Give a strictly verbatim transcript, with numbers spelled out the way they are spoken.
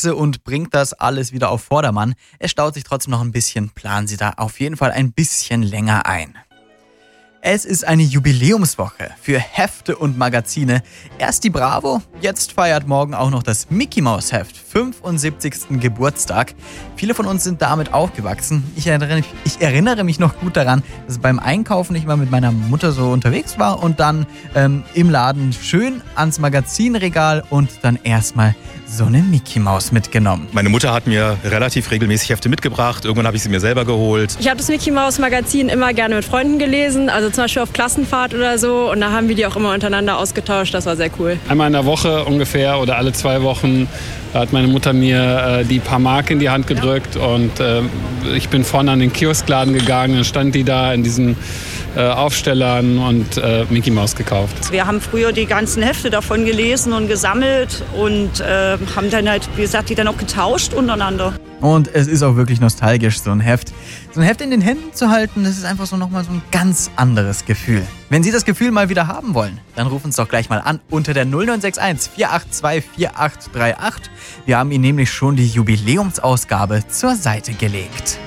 Kekse und bringt das alles wieder auf Vordermann. Es staut sich trotzdem noch ein bisschen, planen Sie da auf jeden Fall ein bisschen länger ein. Es ist eine Jubiläumswoche für Hefte und Magazine. Erst die Bravo, jetzt feiert morgen auch noch das Mickey Maus Heft fünfundsiebzigsten Geburtstag. Viele von uns sind damit aufgewachsen. Ich erinnere, ich erinnere mich noch gut daran, dass beim Einkaufen ich mal mit meiner Mutter so unterwegs war und dann ähm, im Laden schön ans Magazinregal und dann erstmal so eine Mickey Maus mitgenommen. Meine Mutter hat mir relativ regelmäßig Hefte mitgebracht. Irgendwann habe ich sie mir selber geholt. Ich habe das Mickey Maus Magazin immer gerne mit Freunden gelesen, also zum Beispiel auf Klassenfahrt oder so. Und da haben wir die auch immer untereinander ausgetauscht. Das war sehr cool. Einmal in der Woche ungefähr oder alle zwei Wochen hat meine Mutter mir äh, die paar Mark in die Hand gedrückt. Und äh, ich bin vorne an den Kioskladen gegangen. Dann stand die da in diesen äh, Aufstellern und äh, Mickey Maus gekauft. Wir haben früher die ganzen Hefte davon gelesen und gesammelt und äh, haben dann halt, wie gesagt, die dann auch getauscht untereinander. Und es ist auch wirklich nostalgisch, so ein Heft. So ein Heft in den Händen zu halten, das ist einfach so nochmal so ein ganz anderes Gefühl. Wenn Sie das Gefühl mal wieder haben wollen, dann rufen Sie doch gleich mal an unter der null neun sechs eins vier acht zwei vier acht drei acht. Wir haben Ihnen nämlich schon die Jubiläumsausgabe zur Seite gelegt.